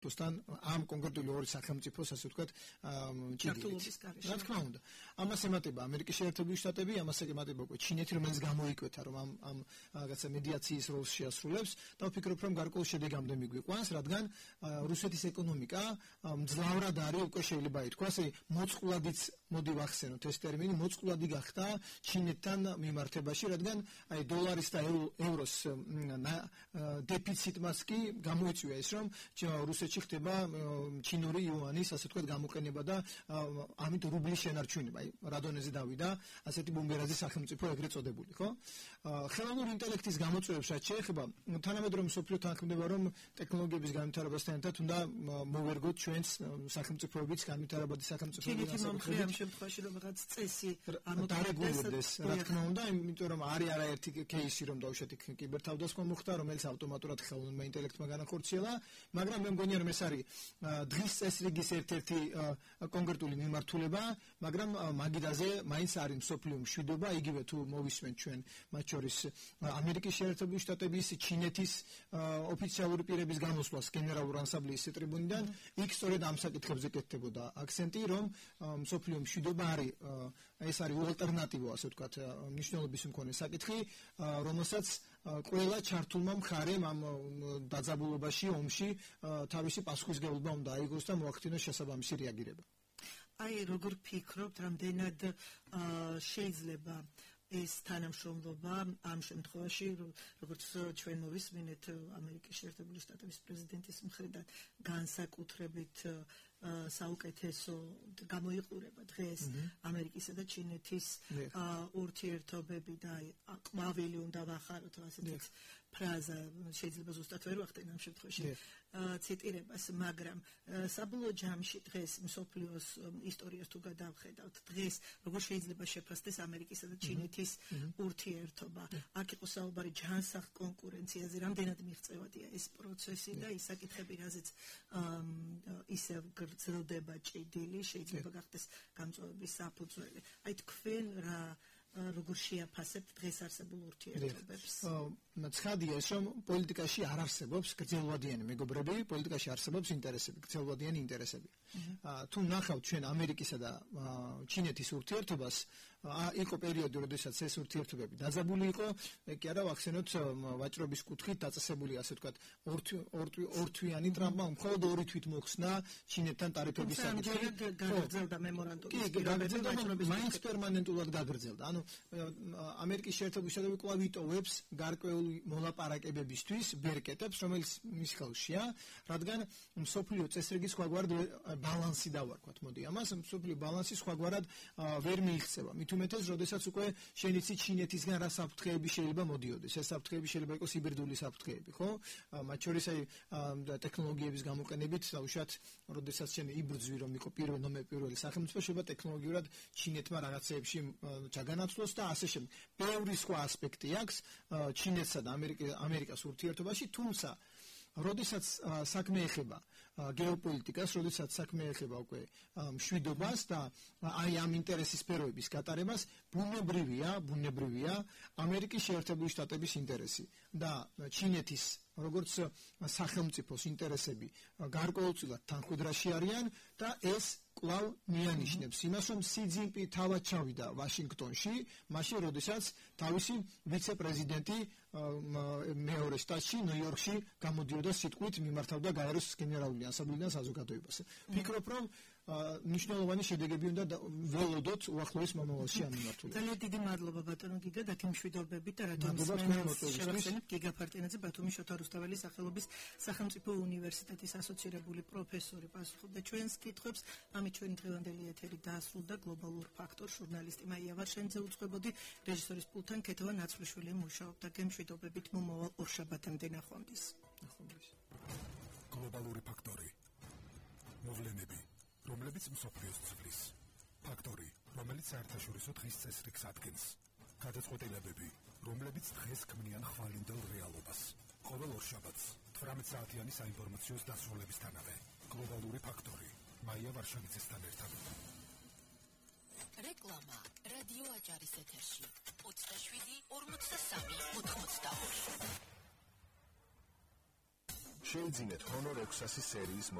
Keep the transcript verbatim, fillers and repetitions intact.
თან ამ კონკრეტული ორი სახელმწიფოს ასე ვთქვათ ჭიდრობის გარეშე. რა თქმა უნდა. ამას ემატება ამერიკის შეერთებული შტატები, ამას ემატება უკვე ჩინეთი, რომელიც გამოიკვეთა რომ ამ ამ რაღაცა მედიაციის როლს შეასრულებს და ვფიქრობ რომ გარკვეულ შედეგამდე მიგვიყვანს, რადგან რუსეთის ეკონომიკა მძლავრად არის უკვე შეიძლება ითქვას, მოწყვლადიც მოდი ვახსენოთ ეს ტერმინი, მოწყვლადი გახდა ჩინეთთან მიმართებაში, რადგან აი დოლარის და ევროს დეფიციტმაც კი გამოიწვია ის რომ რუსეთში ხდება ჩინური იუანის ასე ვთქვათ გამოყენება და ამით რუბლის შენარჩუნება. აი რადონეზე დავიდა ასეთი ბუმერაძის სახელმწიფო ეგრეთ წოდებული, ხო? ხელოვნური ინტელექტის გამოწვევებს რაც შეეხება, თანამედროვე მსოფლიო თანხმდება რომ ტექნოლოგიების განვითარებასთან ერთად უნდა მოვერგოთ ჩვენს სახელმწიფოებიც განვითარებადი სახელმწიფოები განსაკუთრებით ამ შემთხვევაში რომ რაღაც წესი ამოგვიდეს, რა თქმა უნდა, იმიტომ რომ არის არაერთი кейსი რომ დავუშვათ კიბერთავდასხმა მოხდა, რომელიც ავტომატურად ხელოვნურმა ინტელექტმა განახორციელა, მაგრამ მე მგონია რომ ეს არის დღის წესრიგის ერთ-ერთი კონკრეტული მიმართულება, მაგრამ მაგიდაზე მაინც არის მსოფლიო მშვიდობა, იგივე თუ მოვისმენთ ჩვენ მათ შორის ამერიკის შეერთებული შტატების, ჩინეთის ოფიციალური პირების გამოსვლას გენერალურ ანსამბლეის ტრიბუნიდან, იქ სწორედ ამ საკითხებზე კეთდებოდა აქცენტი, რომ მსოფლიო მშვიდობა არის ეს არის ალტერნატივა, ასე ვთქვათ, მნიშვნელობის მქონე საკითხი, რომელსაც ყველა ჩართულმა მხარემ ამ დაძაბულობაში, ომში თავისი პასუხისმგებლობა უნდა აიღოს და მოახდინოს შესაბამისი რეაგირება. აი, როგორ ფიქრობთ, რამდენად შეიძლება ეს თანამშრომლობა ამ შემთხვევაში, როგორც ჩვენ მოვისმენთ ამერიკის შეერთებული შტატების პრეზიდენტის მხრიდან განსაკუთრებით საუკეთესო გამოიყურება დღეს ამერიკისა და ჩინეთის ურთიერთობები და ყვავილი უნდა ვახაროთ ასეთ ფრაზა შეიძლება ზუსტად ვერ ვახდენ ამ შემთხვევაში ციტირებას, მაგრამ საბოლოო ჯამში დღეს მსოფლიოს ისტორიას თუ გადავხედავთ, დღეს როგორ შეიძლება შეფასდეს ამერიკისა და ჩინეთის ურთიერთობა. აქ იყო საუბარი ჯანსაღ კონკურენციაზე, რამდენად მიღწევადია ეს პროცესი და ის საკითხები, რაზეც ისევ გრძელდება ჭიდილი, შეიძლება გახდეს გამწვავების საფუძველი. აი თქვენ რა როგორ შეაფასებთ დღეს არსებულ ურთიერთობებს? ცხადია ის რომ პოლიტიკაში არ არსებობს გრძელვადიანი მეგობრები, პოლიტიკაში არსებობს ინტერესები, გრძელვადიანი ინტერესები. თუ ნახავთ ჩვენ ამერიკისა და ჩინეთის ურთიერთობას, იყო პერიოდი, როდესაც ეს ურთიერთობები დაძაბული იყო, კი არა ვახსენოთ ვაჭრობის კუთხით დაწესებული ასე ვთქვათ ორთვიანი ტრამპმა მხოლოდ ორი თვით მოხსნა ჩინეთთან ტარიფების საკითხი. გაგრძელდა მემორანდუმი. კი, გაგრძელდა, მაინც პერმანენტულად გაგრძელდა. ანუ ამერიკის შეერთებული შტატები კვლავ იტოვებს გარკვეული მოლაპარაკებებისთვის ბერკეტებს, რომელიც მის ხელშია, რადგან მსოფლიო წესრიგის სხვაგვარად ბალანსი დავარქვათ, მოდი ამას, მსოფლიო ბალანსი სხვაგვარად ვერ მიიღწევა. მით უმეტეს, როდესაც უკვე შენ იცი ჩინეთისგან რა საფრთხეები შეიძლება მოდიოდეს. ეს საფრთხეები შეიძლება იყოს ჰიბრიდული საფრთხეები, ხო? მათ შორის აი ტექნოლოგიების გამოყენებით, დაუშვათ, როდესაც შენ იბრძვი რომ იყო პირველ ნომერ პირველი სახელმწიფო, შეიძლება ტექნოლოგიურად ჩინეთმა რაღაცეებში ჩაგანაცვლოს და ასე შემდეგ. ბევრი სხვა ასპექტი აქვს ჩინეთსა და ამერიკას ურთიერთობაში, თუმცა როდესაც საქმე ეხება გეოპოლიტიკას, როდესაც საქმე ეხება უკვე მშვიდობას და აი ამ ინტერესის სფეროების გატარებას, ბუნებრივია, ბუნებრივია ამერიკის შეერთებული შტატების ინტერესი და ჩინეთის როგორც სახელმწიფოს ინტერესები გარკვეულწილად თანხმდრაში არიან და ეს კვლავ მიანიშნებს იმას, რომ სი ძინპინი თავად ჩავიდა ვაშინგტონში, მაშინ როდესაც თავისი ვიცე-პრეზიდენტი მეორე შტატში, ნიუ-იორკში გამოდიოდა სიტყვით მიმართავდა გაეროს გენერალური ასამბლეიდან საზოგადოებას. ფიქრობ, რომ მნიშვნელოვანი შედეგები უნდა ველოდოთ უახლოეს მომავალში ამ მიმართულებით. ძალიან დიდი მადლობა ბატონო გიგა და თემშვიდობებით და რადიოს შევახსენებთ გიგა ფარტიანაძე, ბათუმის შოთა რუსთაველის სახელობის სახელმწიფო უნივერსიტეტის ასოცირებული პროფესორი პასუხობდა ჩვენს კითხვებს. ამით ჩვენი დღევანდელი ეთერი დაასრულდა. გლობალურ ფაქტორს ჟურნალისტი მაია ვარშენიძე უწყებოდი, რეჟისორის პულტთან ქეთევა ნაცვლიშვილი მუშაობდა. გემშვიდობებით მომავალ ორშაბათამდე ნახვამდის. ნახვამდის. გლობალური ფაქტორი. მოვლენები რომლებიც მსოფლიოს ცვლის. ფაქტორი, რომელიც საერთაშორისო დღის წესრიგს ადგენს. გადაწყვეტილებები, რომლებიც დღეს ქმნიან ხვალინდელ რეალობას. ყოველ ორშაბათს თვრამეტ საათიანი საინფორმაციო დასრულებისთანავე. გლობალური ფაქტორი. მაია ვარშავიძესთან ერთად. რეკლამა რადიო აჭარის ეთერში ოცდაშვიდი ორმოცდასამი ოთხმოცდაორი. შეიძინეთ Honor ექვსასი სერიის